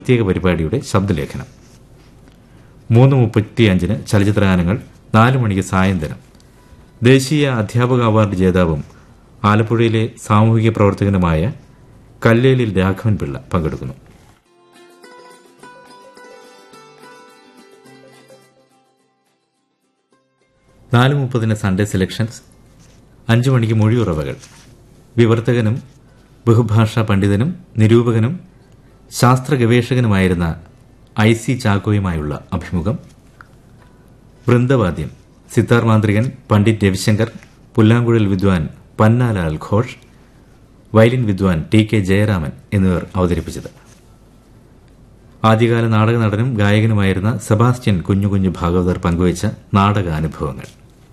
പ്രത്യേക പരിപാടിയുടെ ശബ്ദലേഖനം. 3:35 ചലച്ചിത്രഗാനങ്ങൾ. 4 മണിക്ക് സായന്തനം. ദേശീയ അധ്യാപക അവാർഡ് ജേതാവും ആലപ്പുഴയിലെ സാമൂഹിക പ്രവർത്തകനുമായ കല്ലേലിൽ രാഘവൻ പിള്ള പങ്കെടുക്കുന്നു. 4:30 സൺഡേ സെലക്ഷൻസ്. 5 മണിക്ക് മൊഴിയുറവകൾ. വിവർത്തകനും ബഹുഭാഷാ പണ്ഡിതനും നിരൂപകനും ശാസ്ത്ര ഗവേഷകനുമായിരുന്ന IC ചാക്കോയുമായുള്ള അഭിമുഖം. വൃന്ദവാദ്യം. സിത്താർ മാന്ത്രികൻ പണ്ഡിറ്റ് രവിശങ്കർ, പുല്ലാങ്കുഴൽ വിദ്വാൻ പന്നാലാൽ ഘോഷ്, വയലിൻ വിദ്വാൻ TK ജയരാമൻ എന്നിവർ അവതരിപ്പിച്ചത്. ആദ്യകാല നാടക നടനും ഗായകനുമായിരുന്ന സെബാസ്റ്റ്യൻ കുഞ്ഞു ഭാഗവതർ പങ്കുവച്ച നാടകാനുഭവങ്ങൾ.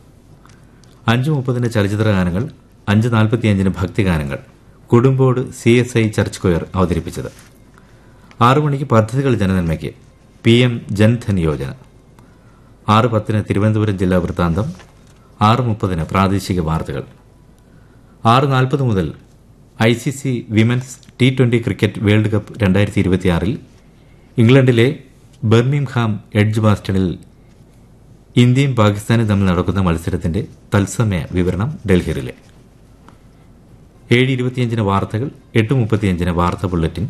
5:30 ചലച്ചിത്രഗാനങ്ങൾ. 5:45 ഭക്തിഗാനങ്ങൾ. കൊടുമ്പോട് CSI ചർച്ച് കൊയർ അവതരിപ്പിച്ചത്. 6 മണിക്ക് പദ്ധതികൾ ജനനന്മയ്ക്ക് PM ജൻധൻ യോജന. 6:10 തിരുവനന്തപുരം ജില്ലാ വൃത്താന്തം. 6:30 പ്രാദേശിക വാർത്തകൾ. 6:40 മുതൽ ICC women's T20 cricket world cup 2026 ഇംഗ്ലണ്ടിലെ ബർമിംഗ്ഹാം എഡ്ജ് ബാസ്റ്റണിൽ ഇന്ത്യയും പാകിസ്ഥാനും തമ്മിൽ നടക്കുന്ന മത്സരത്തിന്റെ തത്സമയ വിവരണം ഡൽഹിയിലെ. 7:25 വാർത്തകൾ. 8:35 വാർത്താ ബുള്ളറ്റിൻ.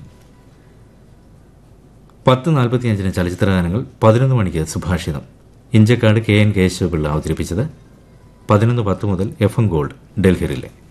10:45 ചലച്ചിത്രഗാനങ്ങൾ. 11 മണിക്ക് സുഭാഷിതം. ഇഞ്ചക്കാട് KN കേശവപിള്ള അവതരിപ്പിച്ചത്. 11:10 മുതൽ FM ഗോൾഡ് ഡൽഹിയിലെ.